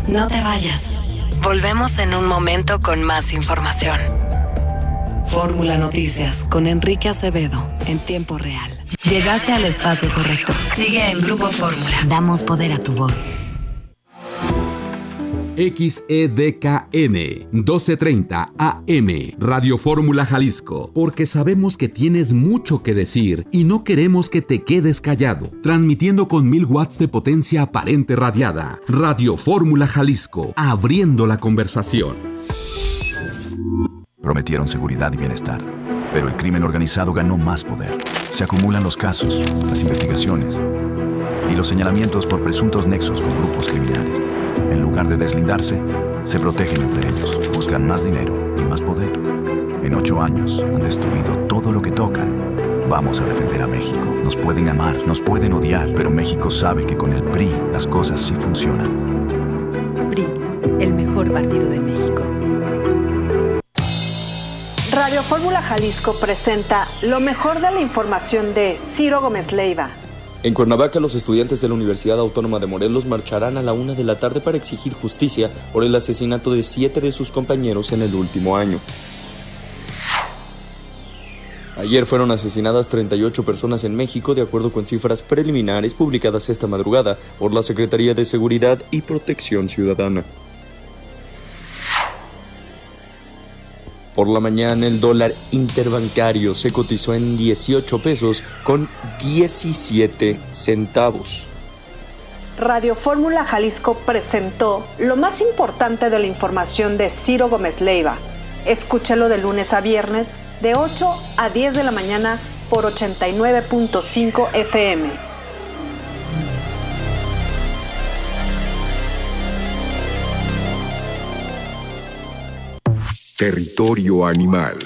No te vayas. Volvemos en un momento con más información. Fórmula Noticias con Enrique Acevedo en tiempo real. Llegaste al espacio correcto. Sigue en Grupo Fórmula. Damos poder a tu voz. XEDKN 1230 AM Radio Fórmula Jalisco, porque sabemos que tienes mucho que decir y no queremos que te quedes callado. Transmitiendo con 1000 watts de potencia aparente radiada. Radio Fórmula Jalisco, abriendo la conversación. Prometieron seguridad y bienestar, pero el crimen organizado ganó más poder. Se acumulan los casos, las investigaciones y los señalamientos por presuntos nexos con grupos criminales. En lugar de deslindarse, se protegen entre ellos, buscan más dinero y más poder. En 8 años han destruido todo lo que tocan. Vamos a defender a México. Nos pueden amar, nos pueden odiar, pero México sabe que con el PRI las cosas sí funcionan. PRI, el mejor partido de México. Radio Fórmula Jalisco presenta lo mejor de la información de Ciro Gómez Leiva. En Cuernavaca, los estudiantes de la Universidad Autónoma de Morelos marcharán a la 1 de la tarde para exigir justicia por el asesinato de 7 de sus compañeros en el último año. Ayer fueron asesinadas 38 personas en México, de acuerdo con cifras preliminares publicadas esta madrugada por la Secretaría de Seguridad y Protección Ciudadana. Por la mañana, el dólar interbancario se cotizó en 18 pesos con 17 centavos. Radio Fórmula Jalisco presentó lo más importante de la información de Ciro Gómez Leiva. Escúchalo de lunes a viernes, de 8 a 10 de la mañana por 89.5 FM. Territorio Animal.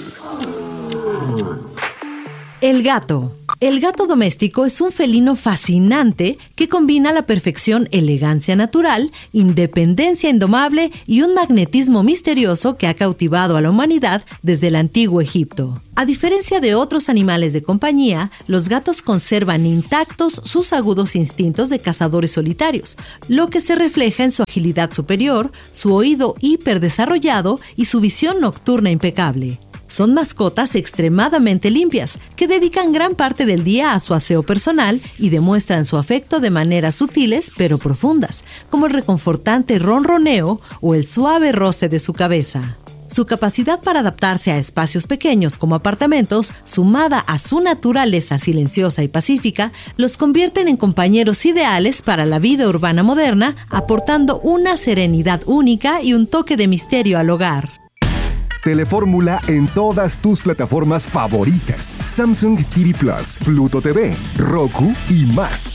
El gato. El gato doméstico es un felino fascinante que combina a la perfección elegancia natural, independencia indomable y un magnetismo misterioso que ha cautivado a la humanidad desde el antiguo Egipto. A diferencia de otros animales de compañía, los gatos conservan intactos sus agudos instintos de cazadores solitarios, lo que se refleja en su agilidad superior, su oído hiperdesarrollado y su visión nocturna impecable. Son mascotas extremadamente limpias, que dedican gran parte del día a su aseo personal y demuestran su afecto de maneras sutiles pero profundas, como el reconfortante ronroneo o el suave roce de su cabeza. Su capacidad para adaptarse a espacios pequeños como apartamentos, sumada a su naturaleza silenciosa y pacífica, los convierten en compañeros ideales para la vida urbana moderna, aportando una serenidad única y un toque de misterio al hogar. Telefórmula en todas tus plataformas favoritas: Samsung TV Plus, Pluto TV, Roku y más.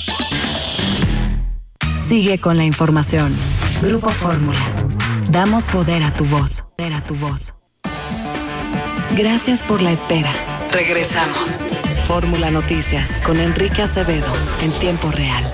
Sigue con la información. Grupo Fórmula. Damos poder a tu voz. Gracias por la espera. Regresamos. Fórmula Noticias con Enrique Acevedo en tiempo real.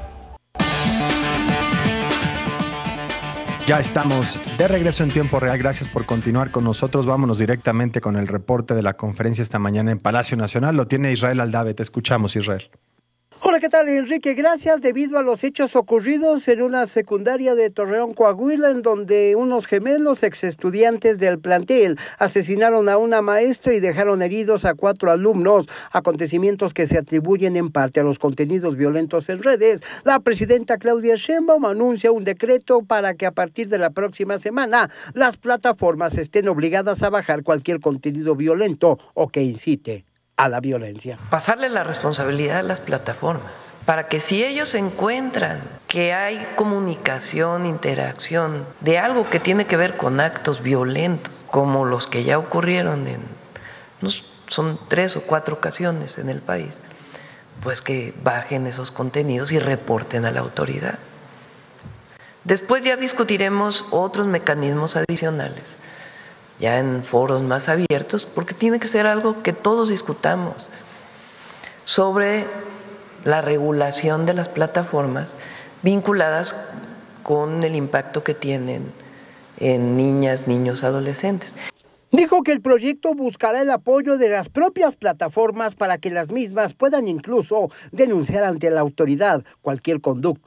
Ya estamos de regreso en tiempo real. Gracias por continuar con nosotros. Vámonos directamente con el reporte de la conferencia esta mañana en Palacio Nacional. Lo tiene Israel Aldave. Te escuchamos, Israel. Hola, ¿qué tal, Enrique? Gracias. Debido a los hechos ocurridos en una secundaria de Torreón, Coahuila, en donde unos gemelos exestudiantes del plantel asesinaron a una maestra y dejaron heridos a 4 alumnos, acontecimientos que se atribuyen en parte a los contenidos violentos en redes, la presidenta Claudia Sheinbaum anuncia un decreto para que a partir de la próxima semana las plataformas estén obligadas a bajar cualquier contenido violento o que incite a la violencia. Pasarle la responsabilidad a las plataformas para que si ellos encuentran que hay comunicación, interacción de algo que tiene que ver con actos violentos, como los que ya ocurrieron son 3 o 4 ocasiones en el país, pues que bajen esos contenidos y reporten a la autoridad. Después ya discutiremos otros mecanismos adicionales, ya en foros más abiertos, porque tiene que ser algo que todos discutamos sobre la regulación de las plataformas vinculadas con el impacto que tienen en niñas, niños, adolescentes. Dijo que el proyecto buscará el apoyo de las propias plataformas para que las mismas puedan incluso denunciar ante la autoridad cualquier conducta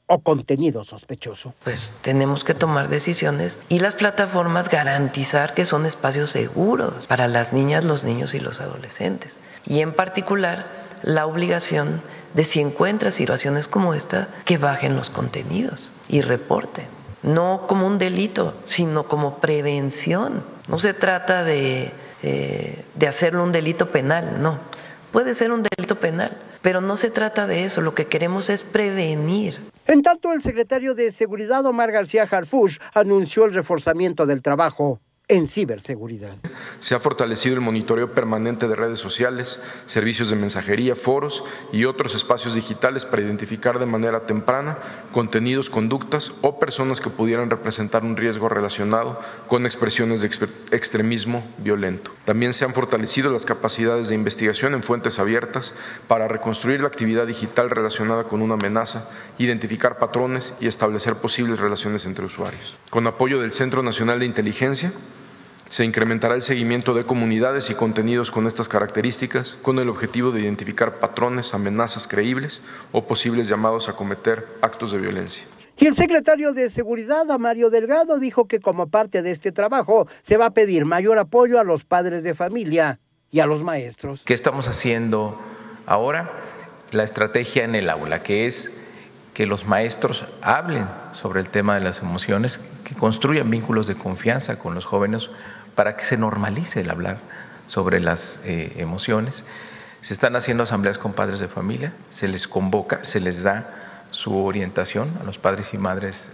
o contenido sospechoso. Pues tenemos que tomar decisiones y las plataformas garantizar que son espacios seguros para las niñas, los niños y los adolescentes. Y en particular, la obligación de, si encuentra situaciones como esta, que bajen los contenidos y reporten. No como un delito, sino como prevención. No se trata de hacerlo un delito penal, no. Puede ser un delito penal, pero no se trata de eso. Lo que queremos es prevenir. En tanto, el secretario de Seguridad, Omar García Harfuch, anunció el reforzamiento del trabajo en ciberseguridad. Se ha fortalecido el monitoreo permanente de redes sociales, servicios de mensajería, foros y otros espacios digitales para identificar de manera temprana contenidos, conductas o personas que pudieran representar un riesgo relacionado con expresiones de extremismo violento. También se han fortalecido las capacidades de investigación en fuentes abiertas para reconstruir la actividad digital relacionada con una amenaza, identificar patrones y establecer posibles relaciones entre usuarios. Con apoyo del Centro Nacional de Inteligencia, se incrementará el seguimiento de comunidades y contenidos con estas características con el objetivo de identificar patrones, amenazas creíbles o posibles llamados a cometer actos de violencia. Y el secretario de Seguridad, Mario Delgado, dijo que como parte de este trabajo se va a pedir mayor apoyo a los padres de familia y a los maestros. ¿Qué estamos haciendo ahora? La estrategia en el aula, que es que los maestros hablen sobre el tema de las emociones, que construyan vínculos de confianza con los jóvenes para que se normalice el hablar sobre las emociones. Se están haciendo asambleas con padres de familia, se les convoca, se les da su orientación a los padres y madres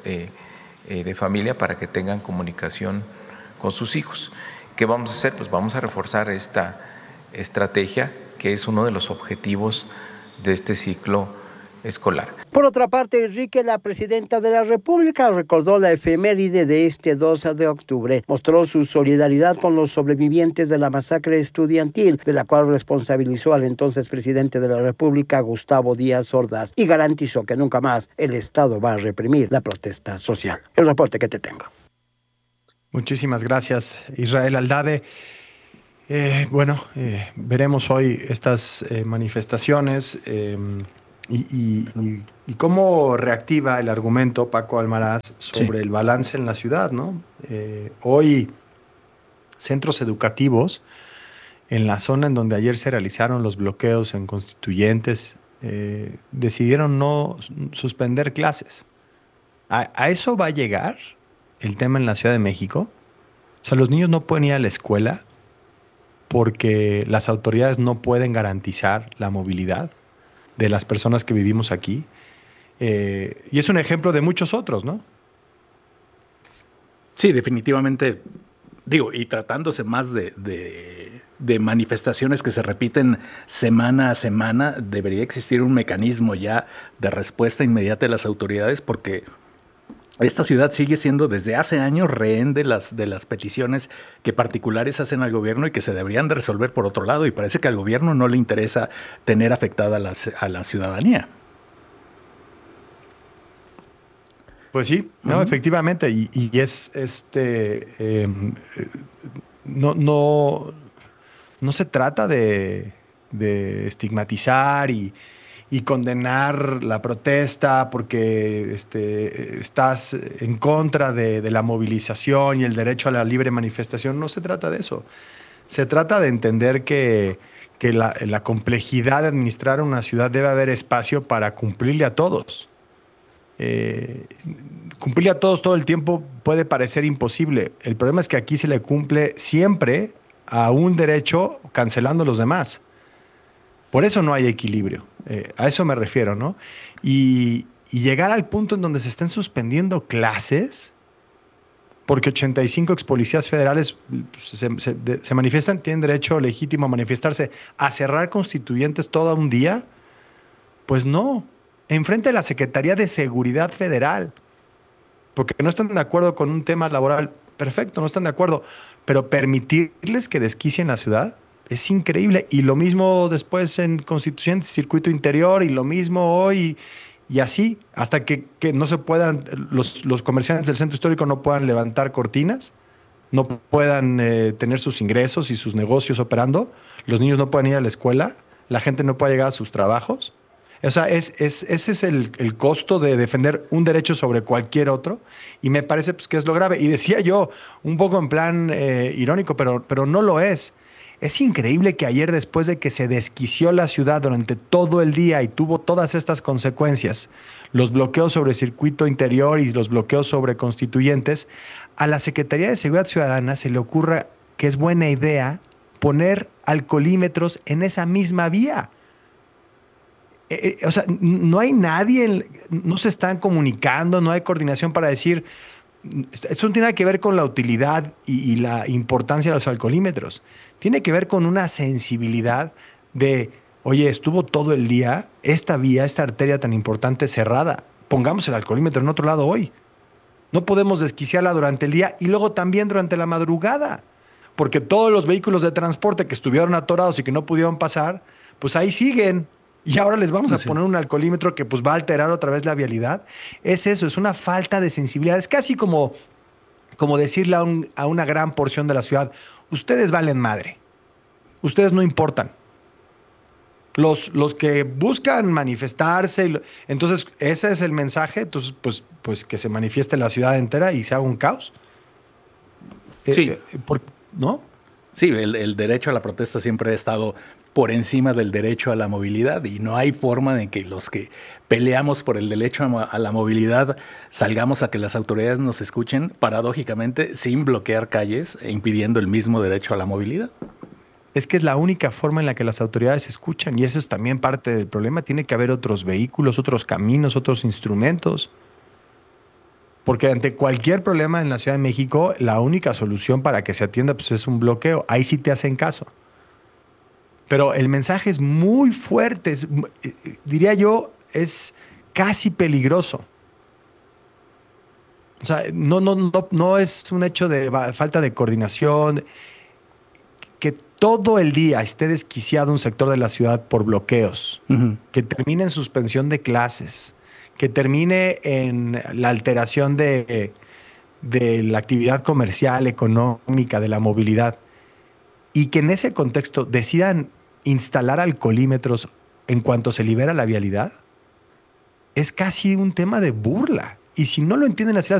de familia para que tengan comunicación con sus hijos. ¿Qué vamos a hacer? Pues vamos a reforzar esta estrategia, que es uno de los objetivos de este ciclo escolar. Por otra parte, Enrique, la presidenta de la República, recordó la efeméride de este 12 de octubre. Mostró su solidaridad con los sobrevivientes de la masacre estudiantil, de la cual responsabilizó al entonces presidente de la República, Gustavo Díaz Ordaz, y garantizó que nunca más el Estado va a reprimir la protesta social. El reporte que te tengo. Muchísimas gracias, Israel Aldave. Veremos hoy estas manifestaciones y cómo reactiva el argumento Paco Almaraz sobre el balance en la ciudad, ¿no? Hoy, centros educativos en la zona en donde ayer se realizaron los bloqueos en Constituyentes decidieron no suspender clases. ¿A eso va a llegar el tema en la Ciudad de México? O sea, los niños no pueden ir a la escuela porque las autoridades no pueden garantizar la movilidad de las personas que vivimos aquí. Y es un ejemplo de muchos otros, ¿no? Sí, definitivamente. Digo, y tratándose más de manifestaciones que se repiten semana a semana, debería existir un mecanismo ya de respuesta inmediata de las autoridades, porque esta ciudad sigue siendo desde hace años rehén de las peticiones que particulares hacen al gobierno y que se deberían de resolver por otro lado, y parece que al gobierno no le interesa tener afectada a la ciudadanía. Pues sí, no, efectivamente, y es no se trata de estigmatizar y condenar la protesta porque estás en contra de la movilización y el derecho a la libre manifestación. No se trata de eso. Se trata de entender que la complejidad de administrar una ciudad debe haber espacio para cumplirle a todos. Cumplirle a todos todo el tiempo puede parecer imposible. El problema es que aquí se le cumple siempre a un derecho cancelando los demás. Por eso no hay equilibrio. A eso me refiero, ¿no? Y llegar al punto en donde se estén suspendiendo clases porque 85 expolicías federales se manifiestan, tienen derecho legítimo a manifestarse, a cerrar Constituyentes todo un día, pues no. Enfrente de la Secretaría de Seguridad Federal, porque no están de acuerdo con un tema laboral, perfecto, no están de acuerdo, pero permitirles que desquicien la ciudad es increíble. Y lo mismo después en Constituyentes, Circuito Interior, y lo mismo hoy, y así, hasta que no se puedan, los comerciantes del centro histórico no puedan levantar cortinas, no puedan tener sus ingresos y sus negocios operando, los niños no puedan ir a la escuela, la gente no puede llegar a sus trabajos. O sea, ese es el costo de defender un derecho sobre cualquier otro, y me parece pues, que es lo grave. Y decía yo, un poco en plan irónico, pero no lo es. Es increíble que ayer, después de que se desquició la ciudad durante todo el día y tuvo todas estas consecuencias, los bloqueos sobre circuito interior y los bloqueos sobre constituyentes, a la Secretaría de Seguridad Ciudadana se le ocurra que es buena idea poner alcoholímetros en esa misma vía. O sea, no hay nadie, no se están comunicando, no hay coordinación para decir, esto no tiene nada que ver con la utilidad y la importancia de los alcoholímetros. Tiene que ver con una sensibilidad de, oye, estuvo todo el día esta vía, esta arteria tan importante cerrada. Pongamos el alcoholímetro en otro lado hoy. No podemos desquiciarla durante el día y luego también durante la madrugada, porque todos los vehículos de transporte que estuvieron atorados y que no pudieron pasar, pues ahí siguen. Y ahora les vamos a poner un alcoholímetro que pues va a alterar otra vez la vialidad. Es eso, es una falta de sensibilidad. Es casi como decirle a una gran porción de la ciudad, ustedes valen madre, ustedes no importan. Los que buscan manifestarse, entonces ese es el mensaje, entonces pues que se manifieste la ciudad entera y se haga un caos. Sí. ¿No? Sí, el derecho a la protesta siempre ha estado por encima del derecho a la movilidad y no hay forma de que los que peleamos por el derecho a la movilidad salgamos a que las autoridades nos escuchen, paradójicamente, sin bloquear calles e impidiendo el mismo derecho a la movilidad. Es que es la única forma en la que las autoridades escuchan y eso es también parte del problema. Tiene que haber otros vehículos, otros caminos, otros instrumentos. Porque ante cualquier problema en la Ciudad de México, la única solución para que se atienda pues, es un bloqueo. Ahí sí te hacen caso. Pero el mensaje es muy fuerte, diría yo, es casi peligroso. O sea, no es un hecho de falta de coordinación. Que todo el día esté desquiciado un sector de la ciudad por bloqueos, que termine en suspensión de clases, que termine en la alteración de la actividad comercial, económica, de la movilidad, y que en ese contexto decidan instalar alcoholímetros en cuanto se libera la vialidad, es casi un tema de burla. Y si no lo entienden así